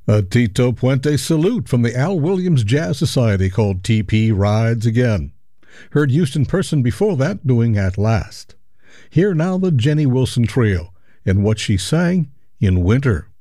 A Tito Puente salute from the Al Williams Jazz Society called TP Rides Again. Heard Houston Person before that doing At Last. Here now the Jenny Wilson Trio and what she sang in winter.